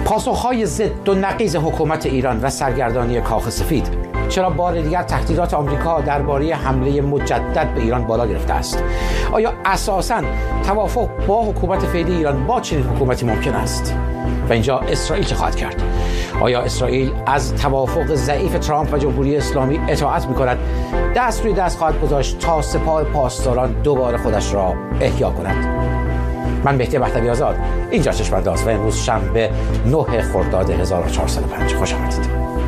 پاسخهای ضد و نقیض حکومت ایران و سرگردانی کاخ سفید چرا بار دیگر تهدیدات آمریکا درباره حمله مجدد به ایران بالا گرفته است؟ آیا اساساً توافق با حکومت فعلی ایران با چنین حکومتی ممکن است؟ و اینجا اسرائیل چه خواهد کرد؟ آیا اسرائیل از توافق ضعیف ترامپ و جمهوری اسلامی اطاعت می‌کند؟ دست روی دست خواهد گذاشت تا سپاه پاسداران دوباره خودش را احیا کند؟ من مهدی مهدوی آزاد، اینجا چشم‌انداز و امروز شنبه 9 خرداد 1405. خوش آمدید.